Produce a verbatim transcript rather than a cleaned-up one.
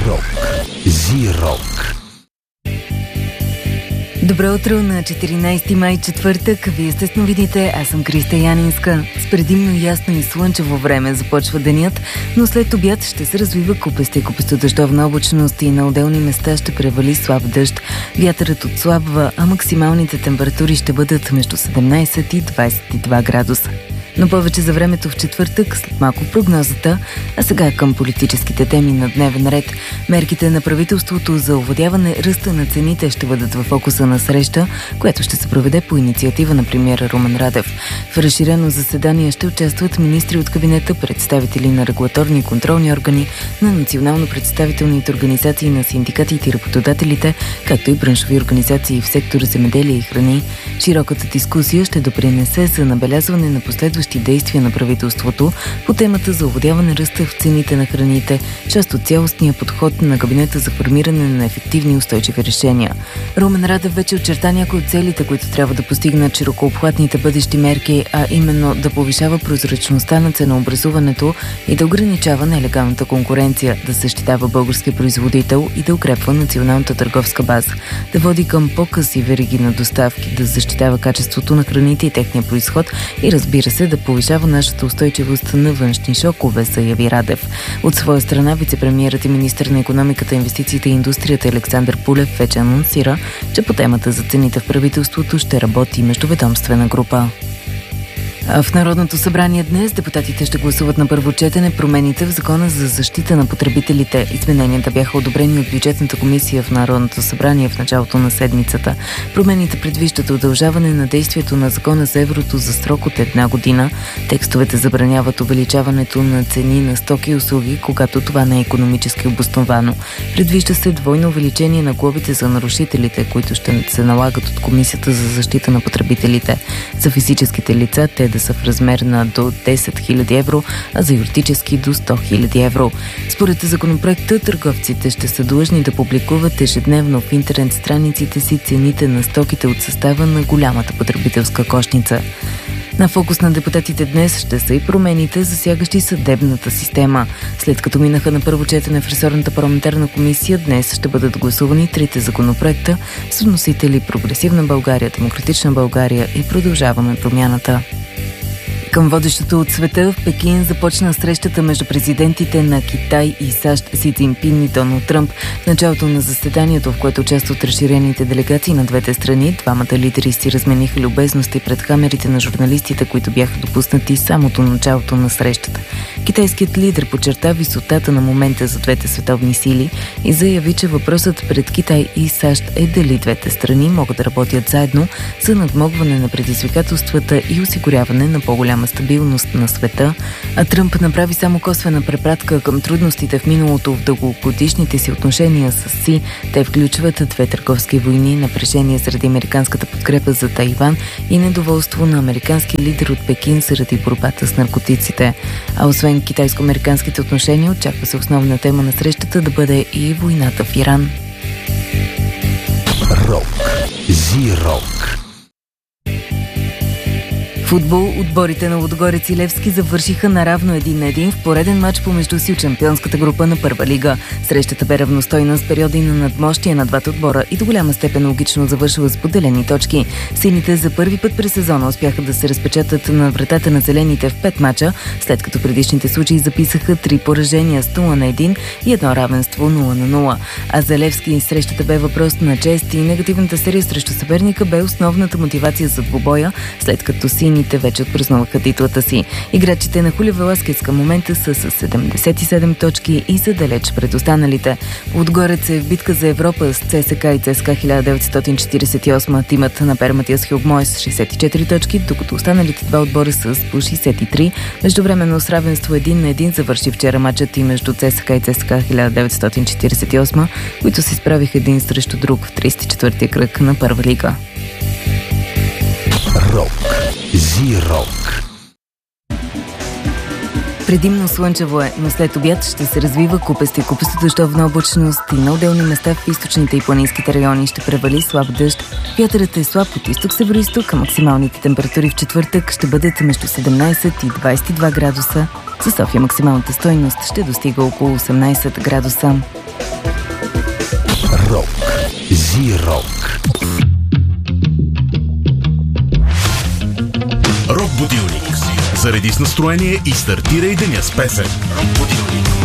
Рок. Зи-рок. Добро утро на четиринайсети май, четвъртък. Вие сте с новините, аз съм Криста Янинска. С предимно ясно и слънчево време започва денят, но след обяд ще се развива купеста и купесто-дъждовна облачност и на отделни места ще превали слаб дъжд. Вятърът отслабва, а максималните температури ще бъдат между седемнайсет и двайсет и два градуса. Но повече за времето в четвъртък, след малко в прогнозата, а сега към политическите теми на дневен ред. Мерките на правителството за овладяване ръста на цените ще бъдат в фокуса на среща, която ще се проведе по инициатива на премиера Румен Радев. В разширено заседание ще участват министри от кабинета, представители на регулаторни и контролни органи, на национално представителните организации на синдикатите и работодателите, както и браншови организации в сектора земеделие и храни. Широката дискусия ще допринесе за набелязване на последващи действия на правителството по темата за овладяване ръста в цените на храните, част от цялостния подход на кабинета за формиране на ефективни и устойчиви решения. Румен Радев вече очерта някои от целите, които трябва да постигнат широкообхватните бъдещи мерки, а именно да повишава прозрачността на ценообразуването и да ограничава нелегалната конкуренция, да защитава българския производител и да укрепва националната търговска база, да води към по-къси вериги на доставки, да защитава качеството на храните и техния произход и, разбира се, да повишава нашата устойчивост на външни шокове, заяви Радев. От своя страна, вицепремиерът и министър на икономиката, инвестициите и индустрията Александър Пулев вече анонсира, че по темата за цените в правителството ще работи междуведомствена група. В Народното събрание днес депутатите ще гласуват на първо четене промените в Закона за защита на потребителите. Измененията бяха одобрени от бюджетната комисия в Народното събрание в началото на седмицата. Промените предвиждат удължаване на действието на Закона за еврото за срок от една година. Текстовете забраняват увеличаването на цени на стоки и услуги, когато това не е икономически обосновано. Предвижда се двойно увеличение на глобите за нарушителите, които ще се налагат от Комисията за защита на потребителите. За физическите лица те да са в размер на до десет хиляди евро, а за юридически до сто хиляди евро. Според законопроекта, търговците ще са длъжни да публикуват ежедневно в интернет страниците си цените на стоките от състава на голямата потребителска кошница. На фокус на депутатите днес ще са и промените, засягащи съдебната система. След като минаха на първо четене в ресорната парламентарна комисия, днес ще бъдат гласувани трите законопроекта с вносители Прогресивна България, Демократична България и Продължаваме промяната. Към водещото от света в Пекин започна срещата между президентите на Китай и САЩ Си Цзинпин и Доналд Тръмп. В началото на заседанието, в което участват разширените делегации на двете страни, двамата лидери си размениха любезности пред камерите на журналистите, които бяха допуснати самото началото на срещата. Китайският лидер подчерта висотата на момента за двете световни сили и заяви, че въпросът пред Китай и САЩ е дали двете страни могат да работят заедно за надмогване на предизвикателствата и осигуряване на по-голяма стабилност на света, а Тръмп направи само косвена препратка към трудностите в миналото в дългогодишните си отношения с Си. Те включват две търговски войни, напрежение заради американската подкрепа за Тайван и недоволство на американски лидер от Пекин заради борбата с наркотиците. А освен китайско-американските отношения, очаква се основна тема на срещата да бъде и войната в Иран. Рок. Зи-рок. Футбол, отборите на Лудогорец и Левски завършиха наравно един на един в пореден матч помежду си от шампионската група на Първа лига. Срещата бе равностойна с периоди на надмощие на двата отбора и до голяма степен логично завършила с поделени точки. Сините за първи път през сезона успяха да се разпечатат на вратата на зелените в пет мача, след като предишните случаи записаха три поражения с нула на един и едно равенство нула на нула. А за Левски срещата бе въпрос на чест и негативната серия срещу съперника бе основната мотивация за двубоя, след като сини вече отпразнуваха титлата си. Играчите на Хулио Веласкес към момента са с седемдесет и седем точки и са далеч пред останалите. Лудогорец е в битка за Европа с ЦСКА и ЦСКА хиляда деветстотин четиридесет и осма. Тимът на Пер Матиас Хюбмой с шейсет и четири точки, докато останалите два отбора са с по шейсет и три. Междувременно с равенство един на един завърши вчера матчът и между ЦСКА и ЦСКА хиляда деветстотин четиридесет и осма, които се изправиха един срещу друг в тридесет и четвъртия кръг на Първа лига. Рок. Зи-рок. Предимно слънчево е, но след обяд ще се развива купеста и купесто-дъждовна облачност и на отделни места в източните и планинските райони ще превали слаб дъжд. Вятърът е слаб от изток-североизток, а максималните температури в четвъртък ще бъдат между седемнайсет и двайсет и два градуса. За София максималната стойност ще достига около осемнайсет градуса. Зи-Рок. Зи-Рок. Рок будилник. Зареди с настроение и стартирай деня с песен. Рок будилник.